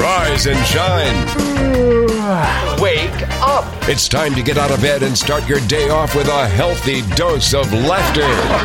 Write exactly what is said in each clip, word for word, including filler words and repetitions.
Rise and shine. Wake up. It's time to get out of bed and start your day off with a healthy dose of laughter.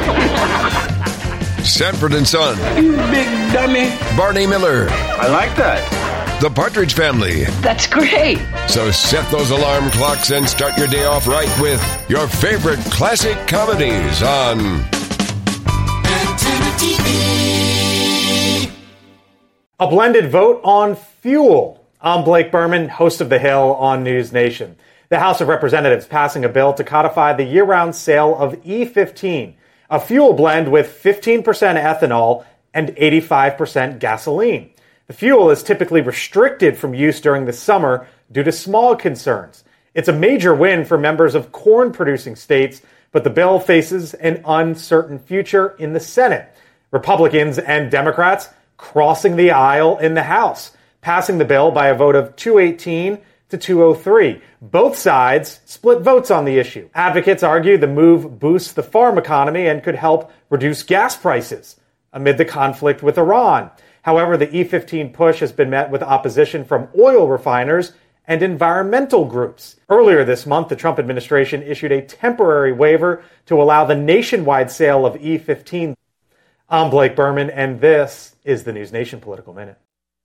Sanford and Son. You big dummy. Barney Miller. I like that. The Partridge Family. That's great. So set those alarm clocks and start your day off right with your favorite classic comedies on Antenna T V. A blended vote on fuel. I'm Blake Berman, host of The Hill on News Nation. The House of Representatives passing a bill to codify the year-round sale of E fifteen, a fuel blend with fifteen percent ethanol and eighty-five percent gasoline. The fuel is typically restricted from use during the summer due to smog concerns. It's a major win for members of corn-producing states, but the bill faces an uncertain future in the Senate. Republicans and Democrats crossing the aisle in the House, passing the bill by a vote of two eighteen to two oh three. Both sides split votes on the issue. Advocates argue the move boosts the farm economy and could help reduce gas prices amid the conflict with Iran. However, the E fifteen push has been met with opposition from oil refiners and environmental groups. Earlier this month, the Trump administration issued a temporary waiver to allow the nationwide sale of E fifteen. I'm Blake Berman, and this is the News Nation Political Minute.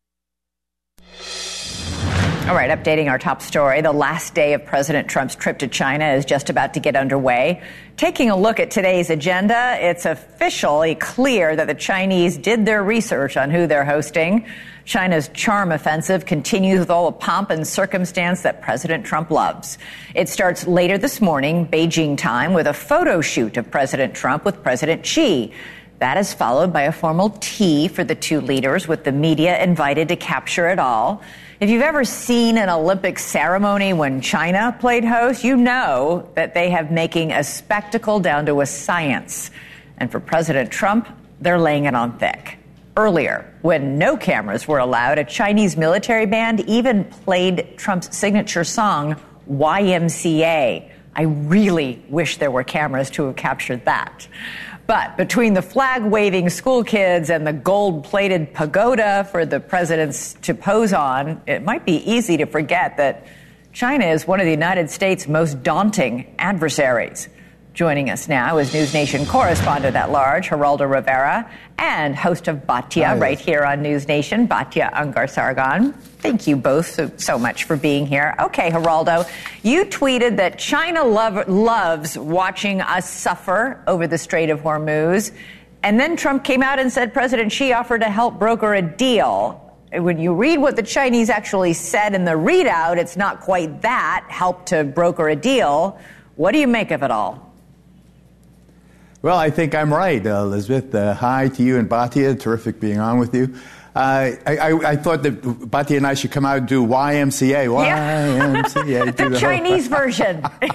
All right, updating our top story. The last day of President Trump's trip to China is just about to get underway. Taking a look at today's agenda, it's officially clear that the Chinese did their research on who they're hosting. China's charm offensive continues with all the pomp and circumstance that President Trump loves. It starts later this morning, Beijing time, with a photo shoot of President Trump with President Xi. That is followed by a formal tea for the two leaders, with the media invited to capture it all. If you've ever seen an Olympic ceremony when China played host, you know that they have making a spectacle down to a science. And for President Trump, they're laying it on thick. Earlier, when no cameras were allowed, a Chinese military band even played Trump's signature song, Y M C A. I really wish there were cameras to have captured that. But between the flag-waving school kids and the gold-plated pagoda for the presidents to pose on, it might be easy to forget that China is one of the United States' most daunting adversaries. Joining us now is News Nation correspondent at large, Geraldo Rivera, and host of Batya Hi. right here on News Nation, Batya Ungar-Sargon. Thank you both so, so much for being here. Okay, Geraldo, you tweeted that China love, loves watching us suffer over the Strait of Hormuz. And then Trump came out and said President Xi offered to help broker a deal. When you read what the Chinese actually said in the readout, it's not quite that, help to broker a deal. What do you make of it all? Well, I think I'm right, uh, Elizabeth. Uh, hi to you and Batya. Terrific being on with you. Uh, I, I, I thought that Batya and I should come out and do Y M C A. Y M C A. Yeah. the, the Chinese version. And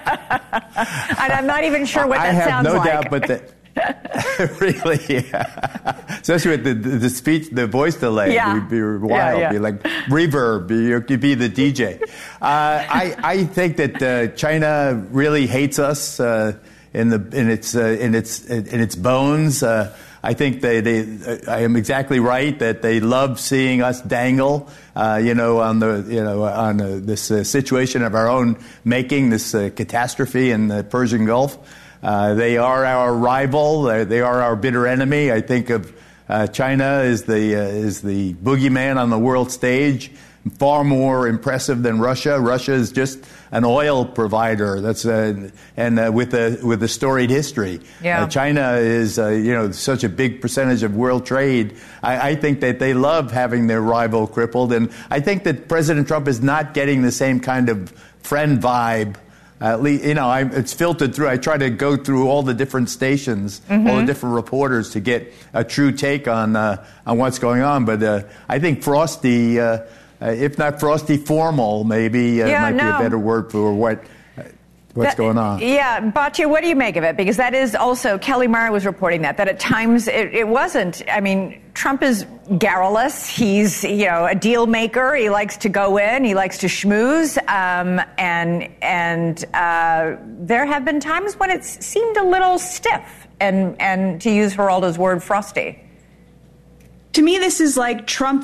I'm not even sure what that sounds like. I have no doubt, but the, really, yeah. Especially with the, the, the speech, the voice delay. Yeah. It'd be wild. Yeah, yeah. Be like reverb. You could be the D J. Uh, I, I think that uh, China really hates us. Uh, In the in its uh, in its in its bones, uh, I think they, they I am exactly right that they love seeing us dangle, uh, you know, on the you know on uh, this uh, situation of our own making, this uh, catastrophe in the Persian Gulf. Uh, they are our rival. They are our bitter enemy. I think of uh, China as the uh, is the boogeyman on the world stage. Far more impressive than Russia. Russia is just an oil provider. That's uh, and uh, with a with a storied history. Yeah. Uh, China is uh, you know such a big percentage of world trade. I, I think that they love having their rival crippled, and I think that President Trump is not getting the same kind of friend vibe. At least, you know, I, it's filtered through. I try to go through all the different stations, mm-hmm. all the different reporters to get a true take on uh, on what's going on. But uh, I think Frosty. Uh, Uh, if not frosty formal, maybe uh, yeah, might no. be a better word for what uh, what's that, going on. Yeah, Batya, what do you make of it? Because that is also, Kelly Meyer was reporting that, that at times it, it wasn't. I mean, Trump is garrulous. He's, you know, a deal maker. He likes to go in. He likes to schmooze. Um, and and uh, there have been times when it seemed a little stiff and, and to use Geraldo's word, frosty. To me, this is like Trump